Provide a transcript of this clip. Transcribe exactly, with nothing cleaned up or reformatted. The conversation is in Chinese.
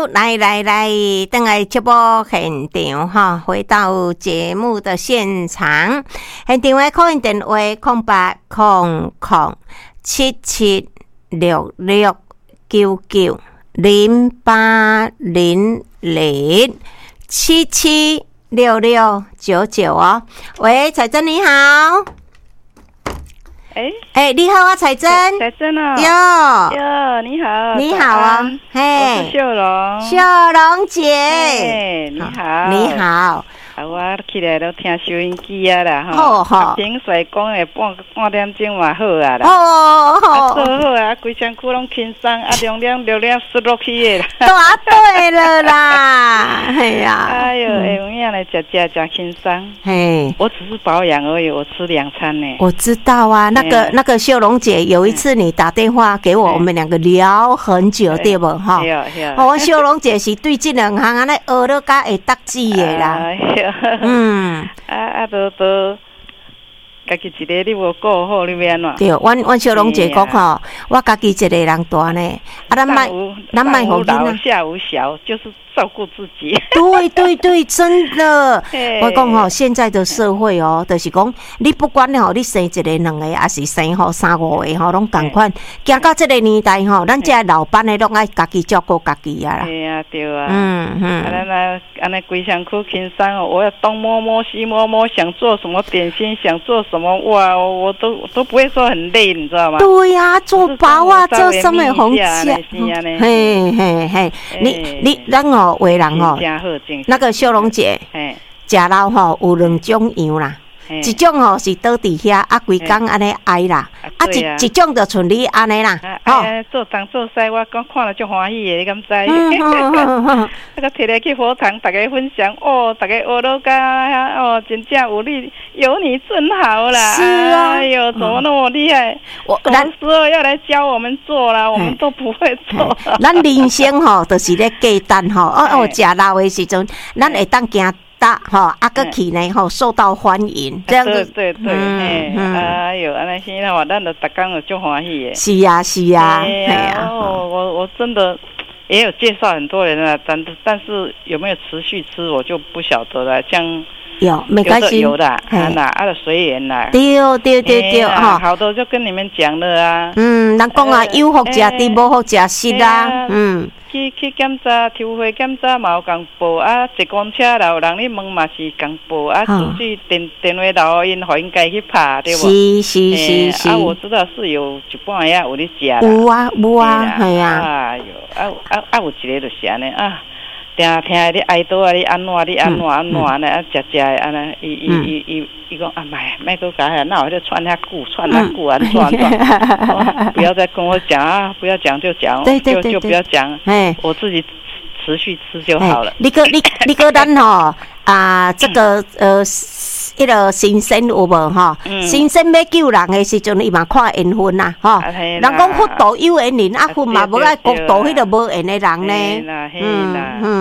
来来来，等来直播现场哈，回到节目的现场。现场的 call in 电话空八空空七七六六九九零八零零七七六六九九哦。喂，彩珍你好。 哎哎、欸，你好啊，彩珍。 彩珍哦。 哟哟，你好。 你好啊，嘿。 我是秀荣。 秀荣姐。 哎，你好。 你好。 啊，我起来都听收音机啊啦， 吼。好平时讲的半半点钟嘛好啊啦。 哦好。 啊，做好啊，规身躯拢轻松，啊，凉凉凉凉湿落去的啦。 答对了啦，哎呀。 哎呦，哎，我样来吃吃真轻松。 嘿， 我只是保养而已，我吃两餐呢。 我知道啊，那个那个秀荣姐，有一次你打电话给我，我们两个聊很久，对不哈？ 对对。 我秀荣姐是对这两行安尼学了甲会得志的啦。嗯， 啊啊，都都，家己一个你无顾好，你要安怎？ 对，阮阮小龙姐讲吼，我家己一个人大呢，啊，咱卖咱卖互囡仔， 下无小，就是照顾自己。 对对对，真的。我讲吼，现在的社会哦，就是讲，你不管吼，你生一个、两个，还是生吼三五个吼，拢共款。行到这个年代吼，咱这老板的拢爱家己照顾家己啊啦。 对啊，对啊。 嗯嗯。 啊，咱啊，安尼规身躯轻松哦，我要东摸摸西摸摸，想做什么点心，想做什么哇，我都我都不会说很累，你知道吗？ 对呀，做包啊，做什么红家？ 嘿嘿嘿，你你咱哦，为人哦，那个秀荣姐，食老吼有两种样啦。一种吼是倒伫遐啊，规工安尼挨啦，啊一一种就像你安尼啦， 吼做东做西，我讲看了就欢喜的，你敢知？那个摕来去佛堂，大家分享哦，大家学到甲哦，真正有你有你真好啦！ 是啊， 哎呦，怎么那么厉害？我什么时候要来教我们做啦？我们都不会做。 咱人生吼，就是咧价单吼，哦哦，食老的时阵，咱会当行。大哈阿个去呢哈受到欢迎，这样子对对对，嗯哎呦，安尼现在话，咱就逐工就就欢喜耶。 是呀是呀， 哎呀，哦，我我真的也有介绍很多人啊，但但是有没有持续吃，我就不晓得了。像有没关系， 有的啊啦，啊的随缘啦。 对对对对哈， 好多就跟你们讲了啊。 嗯，人讲啊，有福食甜，无福食湿啊，嗯。 去去检查，抽血检查嘛有共报啊，坐公车啦，有人咧问嘛是共报啊，出去电电话留因，互因家去拍，对无？ 是是是是。 啊，我知道是有一半呀有咧食啦。 有啊有啊，系啊。 哎呦，啊啊啊，有一个就是安尼啊，听听你哀叨啊，你安怎你安怎安怎呢？啊，食食的安尼，伊伊伊伊伊讲啊，卖卖个假，那我就穿遐久，穿遐久安怎怎？不要再跟我讲啊，不要讲就讲，就就不要讲，我自己持续吃就好了。 你个你你个咱吼啊，这个呃。迄个新鲜有无吼？新鲜要救人的时阵，伊嘛看缘分啦，吼。人讲福度有缘人，啊，分嘛无爱国度迄个无缘的人呢。嗯嗯。